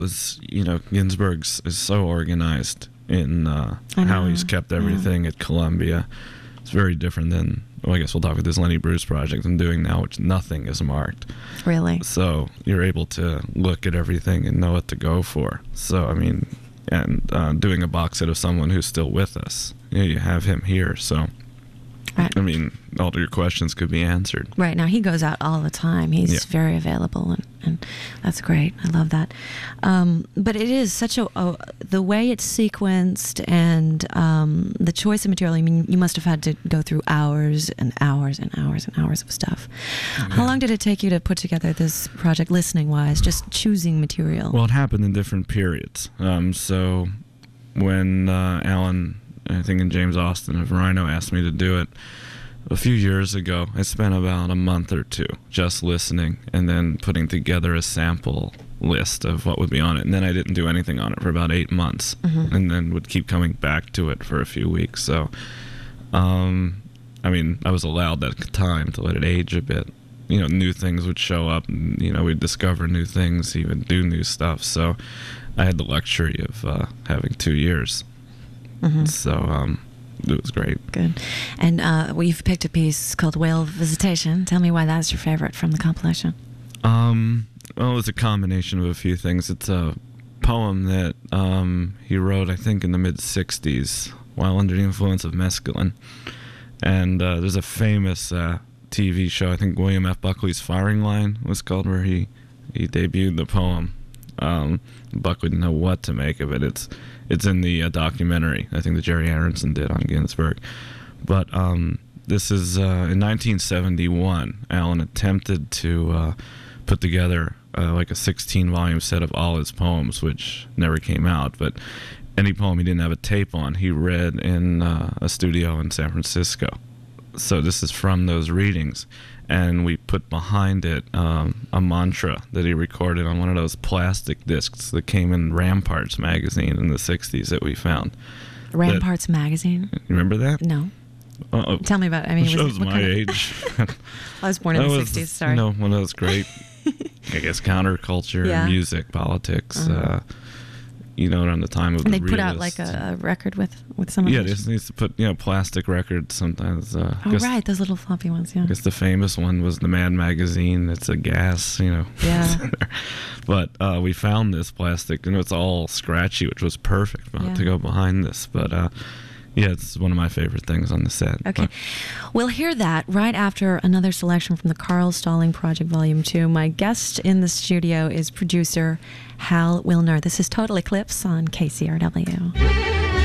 is, Ginsberg's is so organized in how he's kept everything at Columbia. It's very different than, well, I guess we'll talk about this Lenny Bruce project I'm doing now, which nothing is marked. Really? So you're able to look at everything and know what to go for. So, I mean, and doing a box set of someone who's still with us. You have him here, so... Right. I mean, all your questions could be answered. Right. Now, he goes out all the time. He's very available, and that's great. I love that. But it is such the way it's sequenced and the choice of material, I mean, you must have had to go through hours and hours and hours and hours of stuff. Yeah. How long did it take you to put together this project, listening-wise, just choosing material? Well, it happened in different periods. So when Alan... I think, and James Austin of Rhino asked me to do it a few years ago. I spent about a month or two just listening and then putting together a sample list of what would be on it. And then I didn't do anything on it for about 8 months, and then would keep coming back to it for a few weeks. So, I mean, I was allowed that time to let it age a bit. New things would show up, and, we'd discover new things, he would do new stuff. So I had the luxury of having 2 years. So it was great. Good. And we've picked a piece called Whale Visitation. Tell me why that's your favorite from the compilation. Well, it's a combination of a few things. It's a poem that he wrote, I think, in the mid-'60s while under the influence of mescaline. And there's a famous TV show, I think William F. Buckley's Firing Line was called, where he debuted the poem. Buck wouldn't know what to make of it. It's in the documentary, I think, that Jerry Aronson did on Ginsberg. But this is in 1971. Alan attempted to put together like a 16-volume set of all his poems, which never came out. But any poem he didn't have a tape on, he read in a studio in San Francisco. So this is from those readings. And we put behind it a mantra that he recorded on one of those plastic discs that came in Ramparts magazine in the 60s that we found. Ramparts magazine? You remember that? No. Tell me about it. I mean, it shows my age. I was born in the 60s, sorry. One of those great, I guess, counterculture, music, politics, around the time of the realists. And they put out like a record with some of those? Yeah, they used to put, plastic records sometimes. Right, those little floppy ones, yeah. I guess the famous one was the Mad magazine. It's a gas, Yeah. But we found this plastic, it's all scratchy, which was perfect to go behind this. But it's one of my favorite things on the set. Okay. We'll hear that right after another selection from the Carl Stalling Project Volume 2. My guest in the studio is producer Hal Willner. This is Total Eclipse on KCRW.